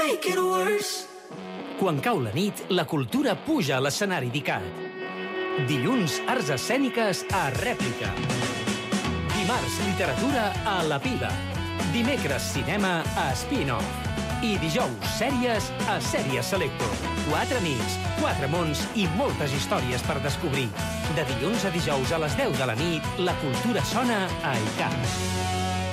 make it worse. Quan cau la nit, la cultura puja a l'escenari d'ICAT. Dilluns, arts escèniques a Rèplica. Dimarts, literatura a La Piba. Dimecres, cinema a Spin-Off. I dijous, sèries a Sèries Selector. 4 nits, 4 mons i moltes històries per descobrir. De dilluns a dijous a les 10 de la nit, la cultura sona a ICAT.